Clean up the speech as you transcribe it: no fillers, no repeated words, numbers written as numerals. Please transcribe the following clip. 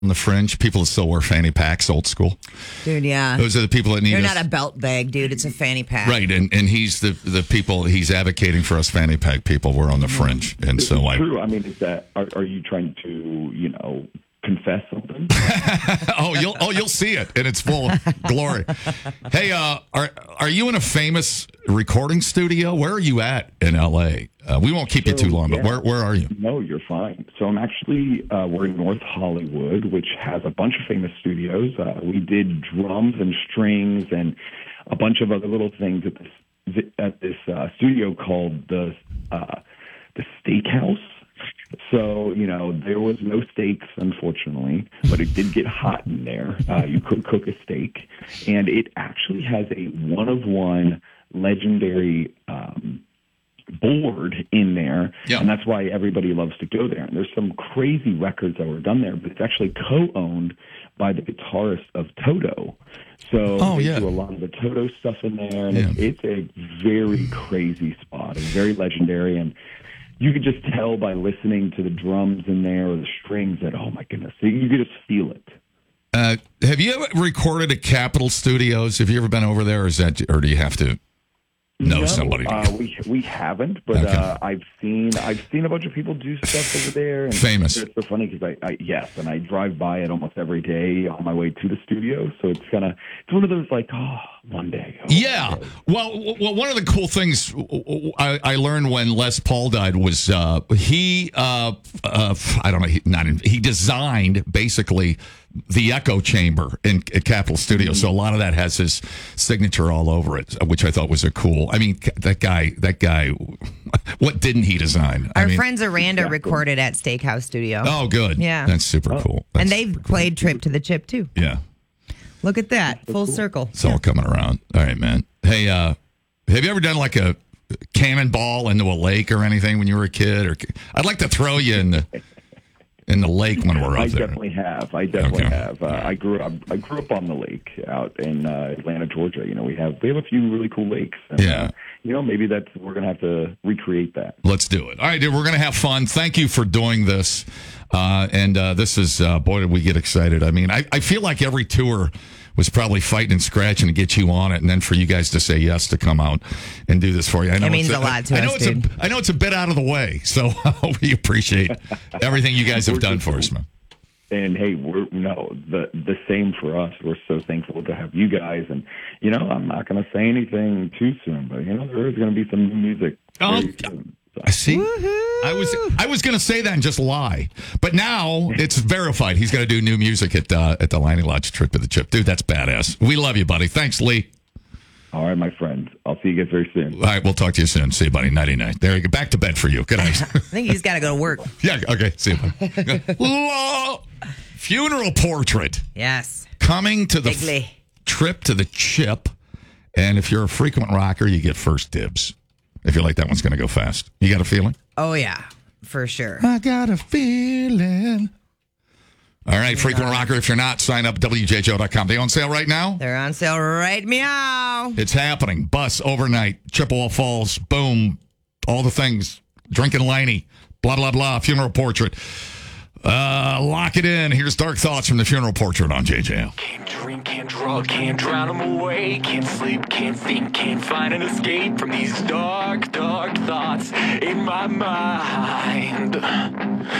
on the fringe, people that still wear fanny packs, old school. Dude, yeah. Those are the people that need You're us. not a belt bag, dude. It's a fanny pack. Right, and he's the people, he's advocating for us fanny pack people. We're on the fringe. And so True. I mean, is that, are you trying to, confess something? you'll see it in its full glory. Hey, are you in a famous recording studio? Where are you at in L.A.? We won't keep you too long, but where are you? No, you're fine. So I'm actually, we're in North Hollywood, which has a bunch of famous studios. We did drums and strings and a bunch of other little things at this studio called the Steakhouse. So, there was no steaks, unfortunately, but it did get hot in there. You could cook a steak. And it actually has a one-of-one legendary board in there. Yeah. And that's why everybody loves to go there. And there's some crazy records that were done there, but it's actually co-owned by the guitarist of Toto. So they do a lot of the Toto stuff in there. And it's a very crazy spot. It's very legendary. And you could just tell by listening to the drums in there or the strings that, oh my goodness, you could just feel it. Have you ever recorded at Capitol Studios? Have you ever been over there, or do you have to know somebody? We haven't, but okay. I've seen a bunch of people do stuff over there. And famous. It's so funny because I drive by it almost every day on my way to the studio. So it's one of those one day. Yeah. Well, one of the cool things I learned when Les Paul died was he designed basically the echo chamber at Capitol Studios. So a lot of that has his signature all over it, which I thought was I mean, that guy, what didn't he design? Our friends Aranda recorded at Steakhouse Studio. Oh, good. Yeah. That's super cool. And they've played Trip to the Chip, too. Yeah. Look at that. Full circle. It's all coming around. All right, man. Hey, have you ever done like a cannonball into a lake or anything when you were a kid? Or I'd like to throw you in the lake when we're up there. I definitely have. I grew up on the lake out in Atlanta, Georgia. We have a few really cool lakes. And, maybe we're going to have to recreate that. Let's do it. All right, dude, we're going to have fun. Thank you for doing this. And this is, boy, did we get excited. I mean, I feel like every tour was probably fighting and scratching to get you on it, and then for you guys to say yes to come out and do this for you. I know it means a lot to us, dude. I know it's a bit out of the way, so we appreciate everything you guys have done for us, man. And hey, the same for us. We're so thankful to have you guys. And I'm not going to say anything too soon, but there is going to be some new music very soon. I see. Woo-hoo! I was going to say that and just lie, but now it's verified. He's going to do new music at the Lanny Lodge Trip to the Chip. Dude, that's badass. We love you, buddy. Thanks, Lee. All right, my friend. I'll see you guys very soon. All right, we'll talk to you soon. See you, buddy. Nighty-night. There you go. Back to bed for you. Good night. I think he's got to go to work. Yeah, okay. See you, buddy. Funeral portrait. Yes. Coming to the Trip to the Chip. And if you're a frequent rocker, you get first dibs. If you're like, that one's going to go fast. You got a feeling? Oh, yeah. For sure. I got a feeling. All right, frequent rocker. If you're not, sign up WJJO.com. They on sale right now? They're on sale right meow. It's happening. Bus, overnight, Chippewa Falls, boom, all the things. Drinking Laney, blah, blah, blah, funeral portrait. Lock it in. Here's Dark Thoughts from the Funeral Portrait on JJO. Can't drink, can't draw, can't drown them away. Can't sleep, can't think, can't find an escape from these dark, dark thoughts in my mind.